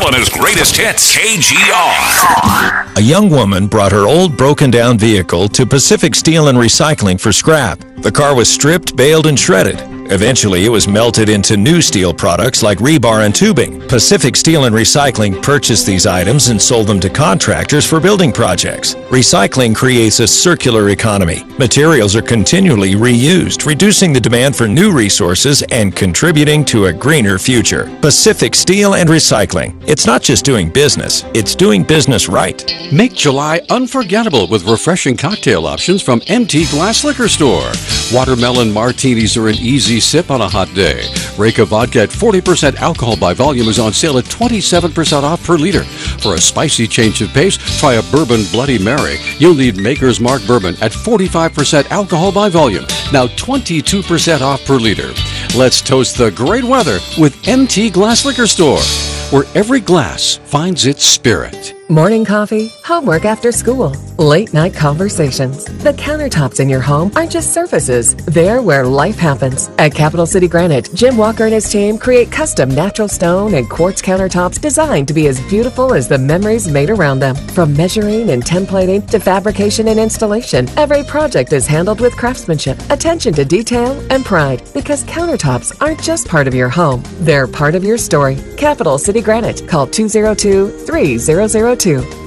Helena's greatest hits, KGR. A young woman brought her old broken-down vehicle to Pacific Steel and Recycling for scrap. The car was stripped, baled, and shredded. Eventually, it was melted into new steel products like rebar and tubing. Pacific Steel and Recycling purchased these items and sold them to contractors for building projects. Recycling creates a circular economy. Materials are continually reused, reducing the demand for new resources and contributing to a greener future. Pacific Steel and Recycling. It's not just doing business, it's doing business right. Make July unforgettable with refreshing cocktail options from MT Glass Liquor Store. Watermelon martinis are an easy sip on a hot day. Reyka vodka at 40% alcohol by volume is on sale at 27% off per liter. For a spicy change of pace, try a bourbon Bloody Mary. You'll need Maker's Mark Bourbon at 45% alcohol by volume, now 22% off per liter. Let's toast the great weather with MT Glass Liquor Store, where every glass finds its spirit. Morning coffee, homework after school, late night conversations. The countertops in your home aren't just surfaces. They're where life happens. At Capital City Granite, Jim Walker and his team create custom natural stone and quartz countertops designed to be as beautiful as the memories made around them. From measuring and templating to fabrication and installation, every project is handled with craftsmanship, attention to detail, and pride. Because countertops aren't just part of your home, they're part of your story. Capital City Granite. Call 202-3002.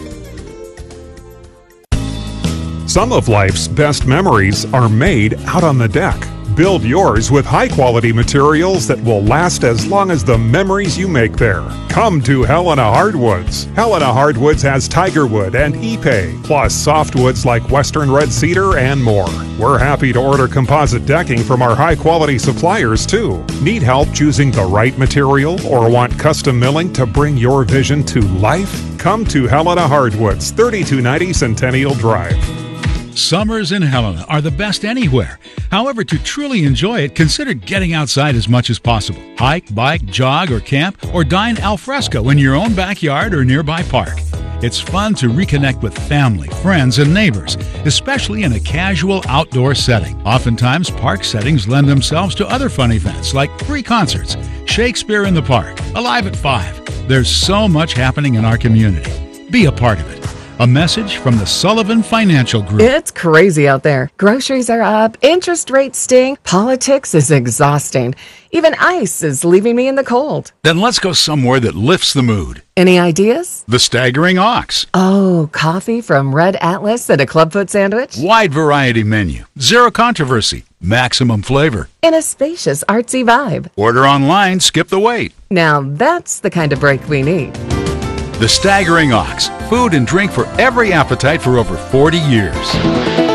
Some of life's best memories are made out on the deck. Build yours with high-quality materials that will last as long as the memories you make there. Come to Helena Hardwoods. Helena Hardwoods has Tigerwood and Ipe, plus softwoods like Western Red Cedar and more. We're happy to order composite decking from our high-quality suppliers, too. Need help choosing the right material or want custom milling to bring your vision to life? Come to Helena Hardwoods, 3290 Centennial Drive. Summers in Helena are the best anywhere. However, to truly enjoy it, consider getting outside as much as possible. Hike, bike, jog, or camp, or dine al fresco in your own backyard or nearby park. It's fun to reconnect with family, friends, and neighbors, especially in a casual outdoor setting. Oftentimes, park settings lend themselves to other fun events like free concerts, Shakespeare in the Park, Alive at 5. There's so much happening in our community. Be a part of it. A message from the Sullivan Financial Group. It's crazy out there. Groceries are up, interest rates sting, politics is exhausting. Even ice is leaving me in the cold. Then let's go somewhere that lifts the mood. Any ideas? The Staggering Ox. Oh, coffee from Red Atlas and a clubfoot sandwich? Wide variety menu. Zero controversy. Maximum flavor. In a spacious, artsy vibe. Order online, skip the wait. Now that's the kind of break we need. The Staggering Ox. Food and drink for every appetite for over 40 years.